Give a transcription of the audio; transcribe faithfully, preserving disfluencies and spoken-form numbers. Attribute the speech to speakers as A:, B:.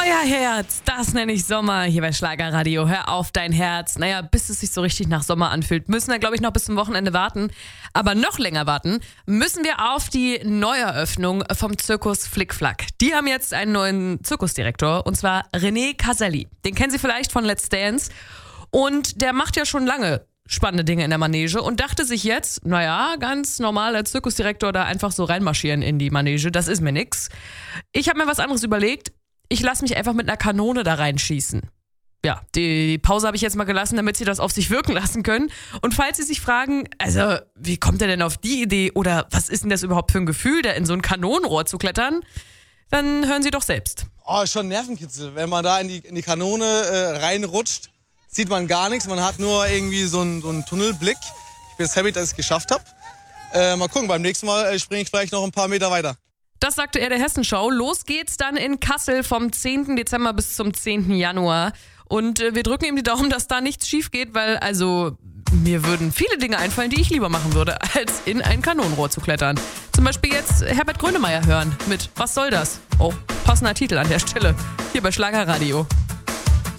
A: Feuerherz, das nenne ich Sommer hier bei Schlagerradio. Hör auf dein Herz. Naja, bis es sich so richtig nach Sommer anfühlt, müssen wir, glaube ich, noch bis zum Wochenende warten. Aber noch länger warten müssen wir auf die Neueröffnung vom Zirkus Flickflack. Die haben jetzt einen neuen Zirkusdirektor, und zwar René Caselli. Den kennen Sie vielleicht von Let's Dance. Und der macht ja schon lange spannende Dinge in der Manege und dachte sich jetzt, naja, ganz normal als Zirkusdirektor da einfach so reinmarschieren in die Manege, das ist mir nix. Ich habe mir was anderes überlegt. Ich lasse mich einfach mit einer Kanone da reinschießen. Ja, die Pause habe ich jetzt mal gelassen, damit Sie das auf sich wirken lassen können. Und falls Sie sich fragen, also wie kommt er denn auf die Idee oder was ist denn das überhaupt für ein Gefühl, da in so ein Kanonenrohr zu klettern, dann hören Sie doch selbst.
B: Oh, schon ein Nervenkitzel, wenn man da in die, in die Kanone äh, reinrutscht, sieht man gar nichts, man hat nur irgendwie so einen, so einen Tunnelblick. Ich bin jetzt happy, dass ich es geschafft habe. Äh, mal gucken, beim nächsten Mal äh, springe ich vielleicht noch ein paar Meter weiter.
A: Das sagte er der Hessenschau. Los geht's dann in Kassel vom zehnten Dezember bis zum zehnten Januar. Und äh, wir drücken ihm die Daumen, dass da nichts schief geht, weil also mir würden viele Dinge einfallen, die ich lieber machen würde, als in ein Kanonenrohr zu klettern. Zum Beispiel jetzt Herbert Grönemeyer hören mit Was soll das? Oh, passender Titel an der Stelle. Hier bei Schlagerradio.